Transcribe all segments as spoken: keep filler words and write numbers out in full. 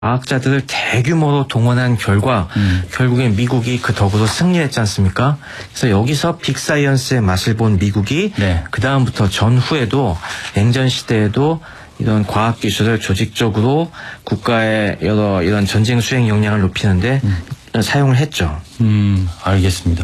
과학자들을 대규모로 동원한 결과 음. 결국엔 미국이 그 덕으로 승리했지 않습니까? 그래서 여기서 빅사이언스의 맛을 본 미국이 네. 그 다음부터 전후에도 냉전 시대에도 이런 과학기술을 조직적으로 국가의 여러 이런 전쟁 수행 역량을 높이는데 음. 사용을 했죠. 음, 알겠습니다.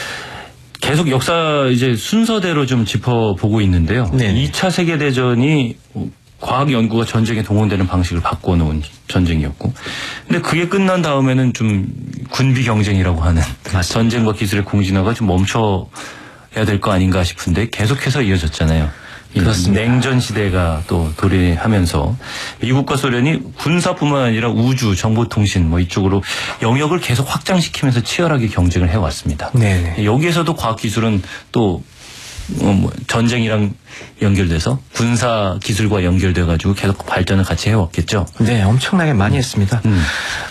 계속 역사 이제 순서대로 좀 짚어보고 있는데요. 네네. 이 차 세계대전이 과학 연구가 전쟁에 동원되는 방식을 바꿔놓은 전쟁이었고, 근데 그게 끝난 다음에는 좀 군비 경쟁이라고 하는 맞습니다. 전쟁과 기술의 공진화가 좀 멈춰야 될 거 아닌가 싶은데 계속해서 이어졌잖아요. 그렇습니다. 냉전 시대가 또 도래하면서 미국과 소련이 군사뿐만 아니라 우주, 정보통신 뭐 이쪽으로 영역을 계속 확장시키면서 치열하게 경쟁을 해왔습니다. 네네. 여기에서도 과학기술은 또 어, 뭐 전쟁이랑 연결돼서 군사 기술과 연결돼가지고 계속 발전을 같이 해왔겠죠. 네, 엄청나게 많이 음. 했습니다. 음.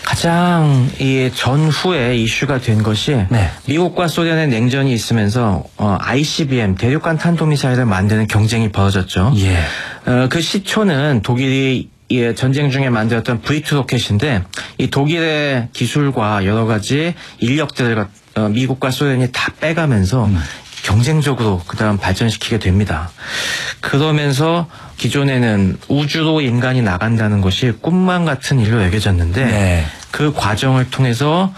가장 이 전후에 이슈가 된 것이 네. 미국과 소련의 냉전이 있으면서 어, 아이씨비엠 대륙간 탄도미사일을 만드는 경쟁이 벌어졌죠. 예. 어, 그 시초는 독일이 예, 전쟁 중에 만들었던 브이 투 로켓인데 이 독일의 기술과 여러 가지 인력들을 어, 미국과 소련이 다 빼가면서 음. 경쟁적으로 그 다음 발전시키게 됩니다. 그러면서 기존에는 우주로 인간이 나간다는 것이 꿈만 같은 일로 여겨졌는데 네. 그 과정을 통해서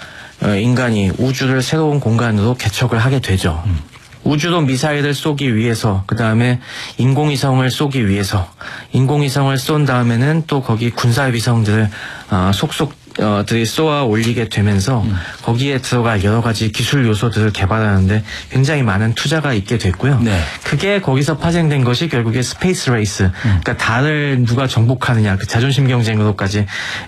인간이 우주를 새로운 공간으로 개척을 하게 되죠. 음. 우주로 미사일을 쏘기 위해서 그 다음에 인공위성을 쏘기 위해서 인공위성을 쏜 다음에는 또 거기 군사위성들을 어, 속속 어, 들이 쏘아 올리게 되면서 음. 거기에 들어갈 여러 가지 기술 요소들을 개발하는데 굉장히 많은 투자가 있게 됐고요. 네. 그게 거기서 파생된 것이 결국에 스페이스 레이스, 음. 그러니까 달을 누가 정복하느냐 그 자존심 경쟁으로까지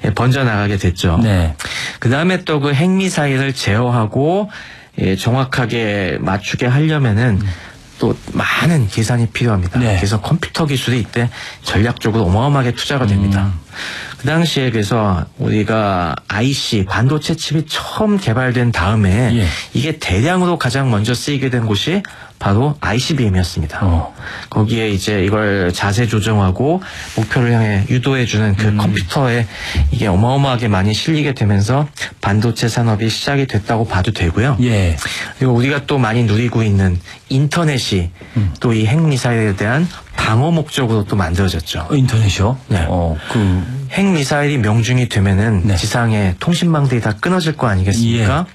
번져나가게 됐죠. 네. 그 다음에 또 그 핵미사일을 제어하고 예, 정확하게 맞추게 하려면은 음. 또 많은 계산이 필요합니다. 네. 그래서 컴퓨터 기술이 이때 전략적으로 어마어마하게 투자가 됩니다. 음. 그 당시에 그래서 우리가 아이씨 반도체 칩이 처음 개발된 다음에 예. 이게 대량으로 가장 먼저 쓰이게 된 곳이 바로 아이씨비엠이었습니다. 어. 거기에 이제 이걸 자세 조정하고 목표를 향해 유도해주는 그 음. 컴퓨터에 이게 어마어마하게 많이 실리게 되면서 반도체 산업이 시작이 됐다고 봐도 되고요. 예. 그리고 우리가 또 많이 누리고 있는 인터넷이 음. 또 이 핵미사일에 대한 방어 목적으로 또 만들어졌죠. 인터넷이요? 네. 어, 그 핵미사일이 명중이 되면은 네. 지상의 통신망들이 다 끊어질 거 아니겠습니까? 예.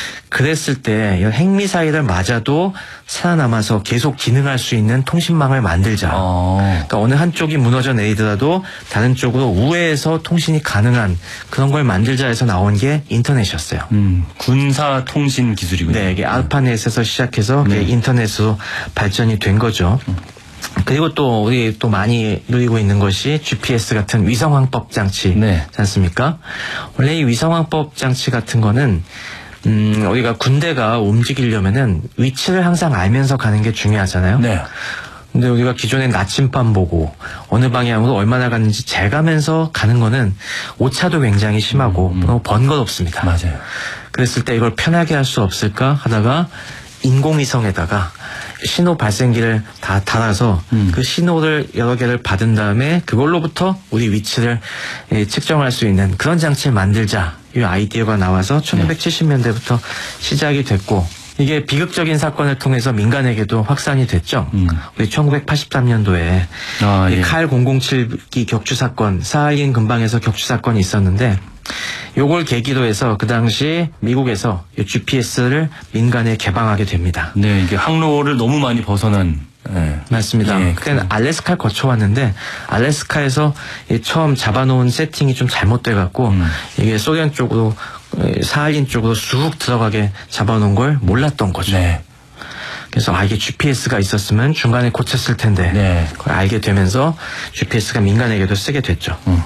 그랬을 때 핵미사일을 맞아도 살아남아서 계속 기능할 수 있는 통신망을 만들자. 어. 그러니까 어느 한쪽이 무너져 내리더라도 다른 쪽으로 우회해서 통신이 가능한 그런 걸 만들자 해서 나온 게 인터넷이었어요. 음, 군사 통신 기술이군요. 네, 이게 알파넷에서 시작해서 네. 인터넷으로 발전이 된 거죠. 음. 그리고 또 우리 또 많이 누리고 있는 것이 지피에스 같은 위성항법 장치지 네. 않습니까? 원래 이 위성항법 장치 같은 거는 음, 우리가 군대가 움직이려면은 위치를 항상 알면서 가는 게 중요하잖아요. 네. 근데 우리가 기존에 나침반 보고 어느 방향으로 얼마나 가는지 재가면서 가는 거는 오차도 굉장히 심하고 음, 음. 번거롭습니다. 맞아요. 그랬을 때 이걸 편하게 할 수 없을까 하다가 인공위성에다가 신호 발생기를 다 달아서 음. 그 신호를 여러 개를 받은 다음에 그걸로부터 우리 위치를 예, 측정할 수 있는 그런 장치를 만들자 이 아이디어가 나와서 천구백칠십 년대부터 시작이 됐고 이게 비극적인 사건을 통해서 민간에게도 확산이 됐죠. 음. 우리 천구백팔십삼 년도에 아, 예. 칼 공공칠기 격추 사건, 사할린 근방에서 격추 사건이 있었는데 요걸 계기로 해서 그 당시 미국에서 지피에스를 민간에 개방하게 됩니다. 네, 이게 항로를 너무 많이 벗어난. 네. 맞습니다. 예, 그때는 알래스카를 거쳐왔는데 알래스카에서 처음 잡아놓은 세팅이 좀 잘못돼갖고 음. 이게 소련 쪽으로 사할린 쪽으로 쑥 들어가게 잡아놓은 걸 몰랐던 거죠. 네. 그래서 아 이게 지피에스가 있었으면 중간에 고쳤을 텐데 네. 그걸 알게 되면서 지피에스가 민간에게도 쓰게 됐죠. 음.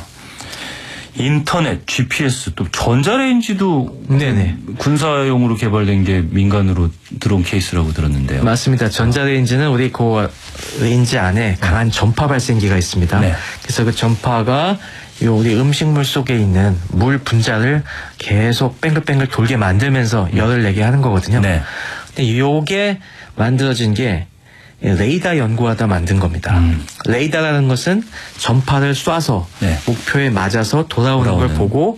인터넷, 지피에스, 또 전자레인지도 네네. 군사용으로 개발된 게 민간으로 들어온 케이스라고 들었는데요. 맞습니다. 전자레인지는 우리 그 레인지 안에 강한 전파 발생기가 있습니다. 네. 그래서 그 전파가 요 우리 음식물 속에 있는 물 분자를 계속 뱅글뱅글 돌게 만들면서 열을 내게 하는 거거든요. 네. 근데 요게 만들어진 게 레이더 연구하다 만든 겁니다. 음. 레이더라는 것은 전파를 쏴서 네. 목표에 맞아서 돌아오는, 돌아오는 걸 보고